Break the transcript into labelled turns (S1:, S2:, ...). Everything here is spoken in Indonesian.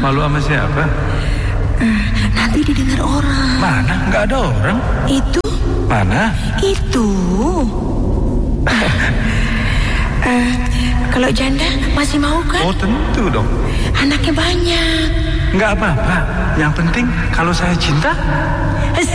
S1: Malu sama siapa?
S2: Nanti didengar orang.
S1: Mana? Nggak ada orang.
S2: Itu.
S1: Mana?
S2: Itu. Kalau janda masih mau kan?
S1: Oh tentu dong.
S2: Anaknya banyak.
S1: Nggak apa-apa. Yang penting kalau saya cinta